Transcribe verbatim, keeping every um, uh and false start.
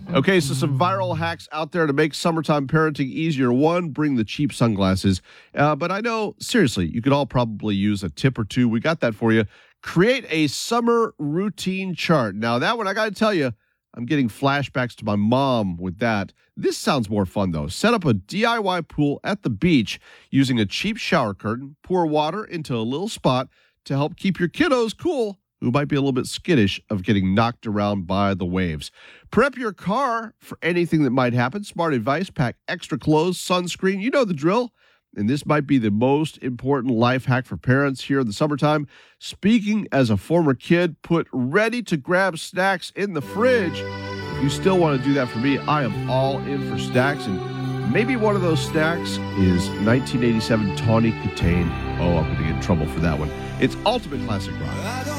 Okay, so some viral hacks out there to make summertime parenting easier. One, bring the cheap sunglasses. Uh, but I know, seriously, you could all probably use a tip or two. We got that for you. Create a summer routine chart. Now, that one, I got to tell you, I'm getting flashbacks to my mom with that. This sounds more fun, though. Set up a D I Y pool at the beach using a cheap shower curtain. Pour water into a little spot to help keep your kiddos cool, who might be a little bit skittish of getting knocked around by the waves. Prep your car for anything that might happen. Smart advice, pack extra clothes, sunscreen. You know the drill. And this might be the most important life hack for parents here in the summertime. Speaking as a former kid, put ready-to-grab snacks in the fridge. If you still want to do that for me, I am all in for snacks. And maybe one of those snacks is nineteen eighty-seven Tawny Katane. Oh, I'm going to get in trouble for that one. It's Ultimate Classic Rock.